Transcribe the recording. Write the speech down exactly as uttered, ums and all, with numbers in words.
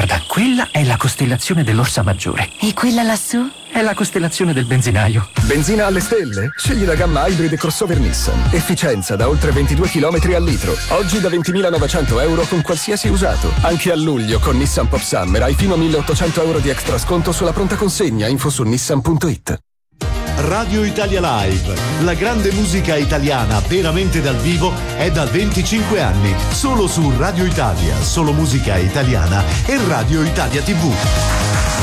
Guarda, quella è la costellazione dell'Orsa Maggiore. E quella lassù? È la costellazione del benzinaio. Benzina alle stelle? Scegli la gamma Hybrid e crossover Nissan. Efficienza da oltre ventidue chilometri al litro. Oggi da ventimilanovecento euro con qualsiasi usato. Anche a luglio con Nissan Pop Summer hai fino a milleottocento euro di extra sconto sulla pronta consegna. Info su nissan punto it. Radio Italia Live, la grande musica italiana veramente dal vivo è da venticinque anni, solo su Radio Italia, solo musica italiana e Radio Italia tivù.